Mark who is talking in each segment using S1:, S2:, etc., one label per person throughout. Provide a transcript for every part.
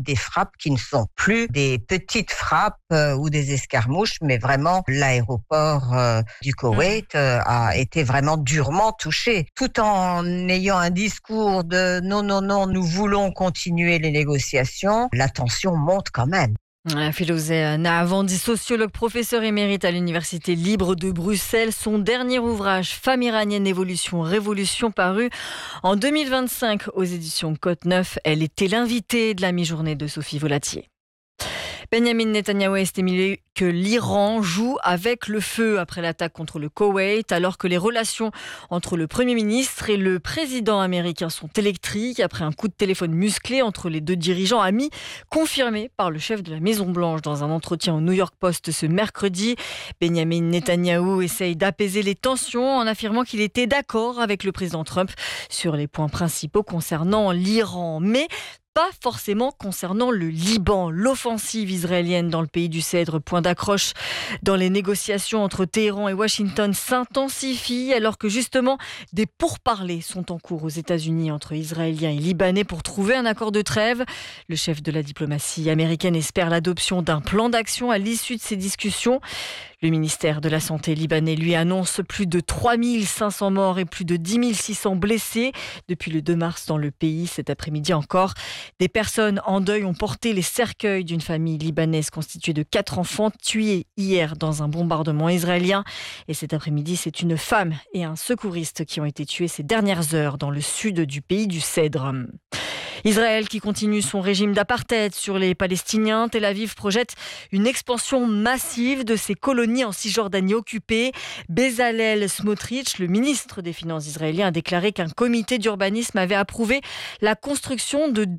S1: des frappes qui ne sont plus des petites frappes ou des escarmouches, mais vraiment l'aéroport du Koweït a été vraiment durement touché, tout en ayant un discours de non, nous voulons continuer les négociations. La tension monte quand même.
S2: Philosée Nahavandi, sociologue, professeur émérite à l'Université libre de Bruxelles. Son dernier ouvrage, Femmes iraniennes, évolution, révolution, paru en 2025 aux éditions Côte Neuf. Elle était l'invitée de la mi-journée de Sophie Volatier. Benjamin Netanyahou a estimé que l'Iran joue avec le feu après l'attaque contre le Koweït, alors que les relations entre le Premier ministre et le président américain sont électriques après un coup de téléphone musclé entre les deux dirigeants amis, confirmé par le chef de la Maison-Blanche dans un entretien au New York Post ce mercredi. Benjamin Netanyahou essaye d'apaiser les tensions en affirmant qu'il était d'accord avec le président Trump sur les points principaux concernant l'Iran. Mais pas forcément concernant le Liban. L'offensive israélienne dans le pays du Cèdre, point d'accroche dans les négociations entre Téhéran et Washington, s'intensifie alors que justement des pourparlers sont en cours aux États-Unis entre Israéliens et Libanais pour trouver un accord de trêve. Le chef de la diplomatie américaine espère l'adoption d'un plan d'action à l'issue de ces discussions. Le ministère de la Santé libanais lui annonce plus de 3500 morts et plus de 10 600 blessés depuis le 2 mars dans le pays. Cet après-midi encore, des personnes en deuil ont porté les cercueils d'une famille libanaise constituée de 4 enfants tués hier dans un bombardement israélien. Et cet après-midi, c'est une femme et un secouriste qui ont été tués ces dernières heures dans le sud du pays du Cèdre. Israël qui continue son régime d'apartheid sur les Palestiniens. Tel Aviv projette une expansion massive de ses colonies en Cisjordanie occupée. Bezalel Smotrich, le ministre des Finances israélien, a déclaré qu'un comité d'urbanisme avait approuvé la construction de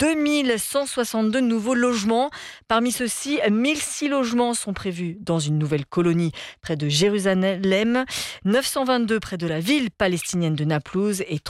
S2: 2162 nouveaux logements. Parmi ceux-ci, 1006 logements sont prévus dans une nouvelle colonie près de Jérusalem, 922 près de la ville palestinienne de Naplouse et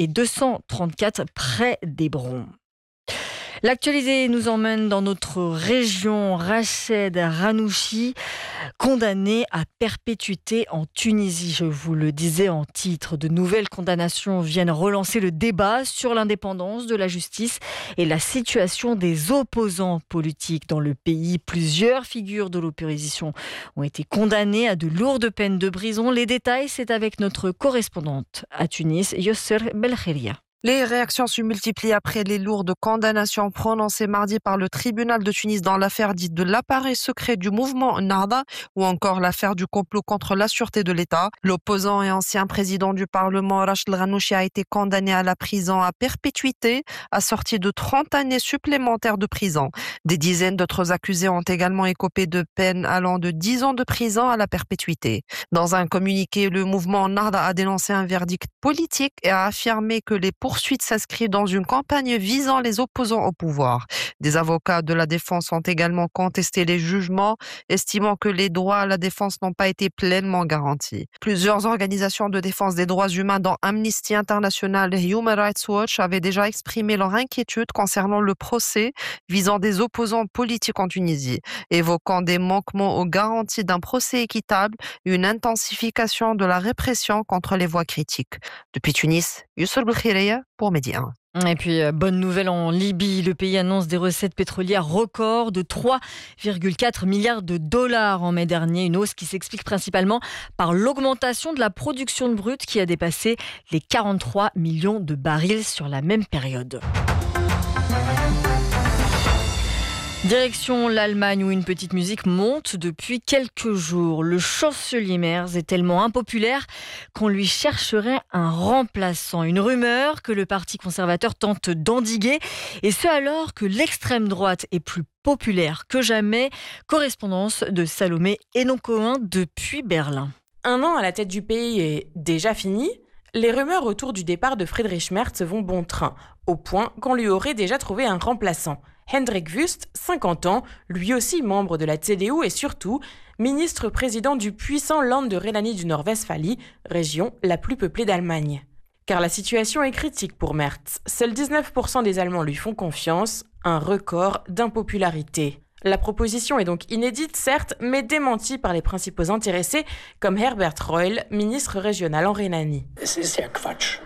S2: 234 près d'Hébron. L'actualité nous emmène dans notre région. Rached Ghannouchi, condamné à perpétuité en Tunisie. Je vous le disais en titre, de nouvelles condamnations viennent relancer le débat sur l'indépendance de la justice et la situation des opposants politiques dans le pays. Plusieurs figures de l'opposition ont été condamnées à de lourdes peines de prison. Les détails, c'est avec notre correspondante à Tunis, Yosser Belkheria.
S3: Les réactions se multiplient après les lourdes condamnations prononcées mardi par le tribunal de Tunis dans l'affaire dite de l'appareil secret du mouvement Nahda ou encore l'affaire du complot contre la sûreté de l'État. L'opposant et ancien président du Parlement, Rached Ghannouchi, a été condamné à la prison à perpétuité, assorti de 30 années supplémentaires de prison. Des dizaines d'autres accusés ont également écopé de peines allant de 10 ans de prison à la perpétuité. Dans un communiqué, le mouvement Nahda a dénoncé un verdict politique et a affirmé que les poursuite s'inscrit dans une campagne visant les opposants au pouvoir. Des avocats de la défense ont également contesté les jugements, estimant que les droits à la défense n'ont pas été pleinement garantis. Plusieurs organisations de défense des droits humains, dont Amnesty International et Human Rights Watch, avaient déjà exprimé leur inquiétude concernant le procès visant des opposants politiques en Tunisie, évoquant des manquements aux garanties d'un procès équitable et une intensification de la répression contre les voix critiques. Depuis Tunis, Youssef Belkhiria pour Midi 1.
S2: Et puis, bonne nouvelle en Libye. Le pays annonce des recettes pétrolières records de 3,4 milliards de dollars en mai dernier. Une hausse qui s'explique principalement par l'augmentation de la production de brut qui a dépassé les 43 millions de barils sur la même période. Direction l'Allemagne où une petite musique monte depuis quelques jours. Le chancelier Merz est tellement impopulaire qu'on lui chercherait un remplaçant. Une rumeur que le parti conservateur tente d'endiguer et ce alors que l'extrême droite est plus populaire que jamais. Correspondance de Salomé Hénon-Cohen depuis Berlin.
S4: Un an à la tête du pays est déjà fini. Les rumeurs autour du départ de Friedrich Merz vont bon train, au point qu'on lui aurait déjà trouvé un remplaçant. Hendrik Wüst, 50 ans, lui aussi membre de la CDU et surtout ministre-président du puissant Land de Rhénanie du Nord-Westphalie, région la plus peuplée d'Allemagne. Car la situation est critique pour Merz. Seuls 19% des Allemands lui font confiance, un record d'impopularité. La proposition est donc inédite, certes, mais démentie par les principaux intéressés, comme Herbert Reul, ministre régional en Rhénanie.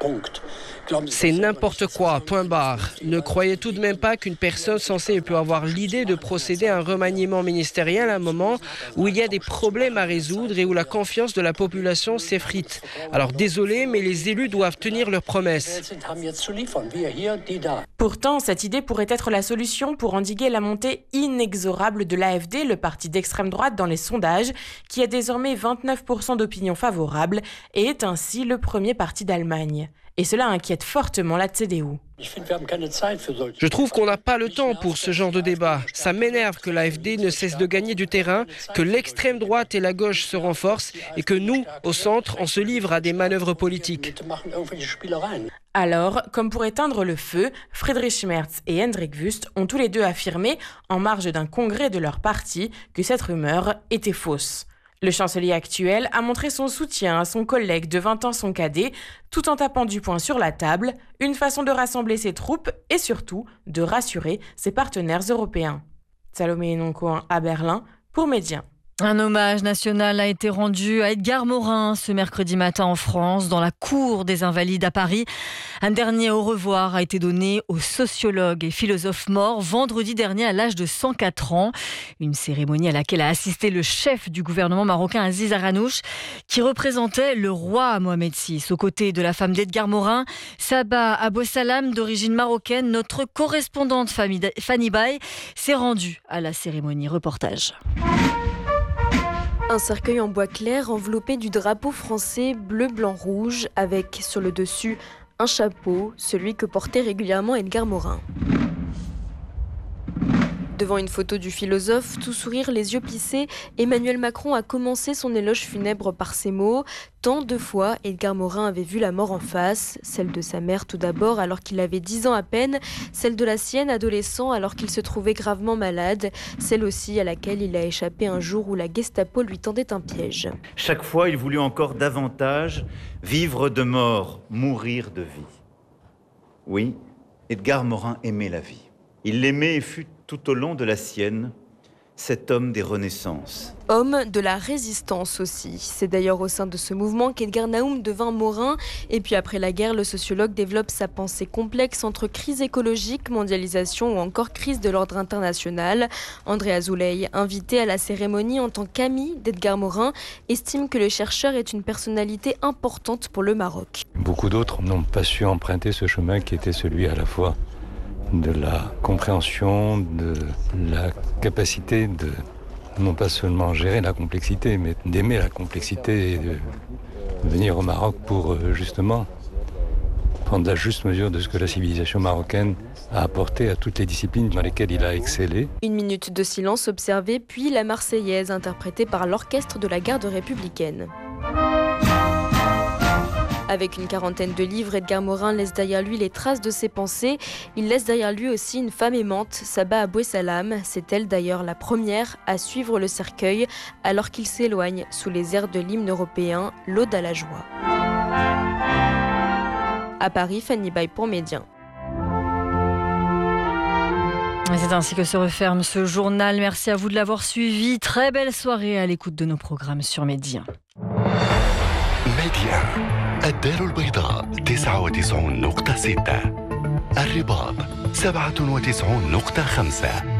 S5: C'est n'importe quoi, point barre. Ne croyez tout de même pas qu'une personne censée peut avoir l'idée de procéder à un remaniement ministériel à un moment où il y a des problèmes à résoudre et où la confiance de la population s'effrite. Alors désolé, mais les élus doivent tenir leurs promesses.
S4: Pourtant, cette idée pourrait être la solution pour endiguer la montée inexorable de l'AfD, le parti d'extrême droite dans les sondages, qui a désormais 29% d'opinion favorable et est ainsi le premier parti d'Allemagne. Et cela inquiète fortement la CDU.
S5: Je trouve qu'on n'a pas le temps pour ce genre de débat. Ça m'énerve que l'AfD ne cesse de gagner du terrain, que l'extrême droite et la gauche se renforcent et que nous, au centre, on se livre à des manœuvres politiques.
S4: Alors, comme pour éteindre le feu, Friedrich Merz et Hendrik Wüst ont tous les deux affirmé, en marge d'un congrès de leur parti, que cette rumeur était fausse. Le chancelier actuel a montré son soutien à son collègue de 20 ans son cadet, tout en tapant du poing sur la table, une façon de rassembler ses troupes et surtout de rassurer ses partenaires européens. Salomé Noncoin à Berlin pour Média.
S2: Un hommage national a été rendu à Edgar Morin ce mercredi matin en France, dans la cour des Invalides à Paris. Un dernier au revoir a été donné au sociologue et philosophe mort vendredi dernier à l'âge de 104 ans. Une cérémonie à laquelle a assisté le chef du gouvernement marocain Aziz Aranouch, qui représentait le roi Mohamed VI. Aux côtés de la femme d'Edgar Morin, Saba Abousalam, d'origine marocaine, notre correspondante Fanny Baye, s'est rendue à la cérémonie. Reportage.
S6: Un cercueil en bois clair enveloppé du drapeau français bleu, blanc, rouge, avec sur le dessus un chapeau, celui que portait régulièrement Edgar Morin. Devant une photo du philosophe, tout sourire, les yeux plissés, Emmanuel Macron a commencé son éloge funèbre par ces mots. Tant de fois, Edgar Morin avait vu la mort en face, celle de sa mère tout d'abord alors qu'il avait 10 ans à peine, celle de la sienne adolescent alors qu'il se trouvait gravement malade, celle aussi à laquelle il a échappé un jour où la Gestapo lui tendait un piège.
S7: Chaque fois, il voulut encore davantage vivre de mort, mourir de vie. Oui, Edgar Morin aimait la vie. Il l'aimait et fut tout au long de la sienne, cet homme des Renaissances.
S6: Homme de la résistance aussi. C'est d'ailleurs au sein de ce mouvement qu'Edgar Naoum devint Morin. Et puis après la guerre, le sociologue développe sa pensée complexe entre crise écologique, mondialisation ou encore crise de l'ordre international. André Azoulay, invité à la cérémonie en tant qu'ami d'Edgar Morin, estime que le chercheur est une personnalité importante pour le Maroc.
S8: Beaucoup d'autres n'ont pas su emprunter ce chemin qui était celui à la fois de la compréhension, de la capacité de non pas seulement gérer la complexité, mais d'aimer la complexité et de venir au Maroc pour justement prendre la juste mesure de ce que la civilisation marocaine a apporté à toutes les disciplines dans lesquelles il a excellé.
S6: Une minute de silence observée, puis la Marseillaise interprétée par l'orchestre de la garde républicaine. Avec une quarantaine de livres, Edgar Morin laisse derrière lui les traces de ses pensées. Il laisse derrière lui aussi une femme aimante, Saba Abousalam. C'est elle d'ailleurs la première à suivre le cercueil alors qu'il s'éloigne sous les airs de l'hymne européen, l'Ode à la joie. À Paris, Fanny Baye pour Média.
S2: C'est ainsi que se referme ce journal. Merci à vous de l'avoir suivi. Très belle soirée à l'écoute de nos programmes sur Média.
S9: Média. الدار البيضاء 99.6 الرباط 97.5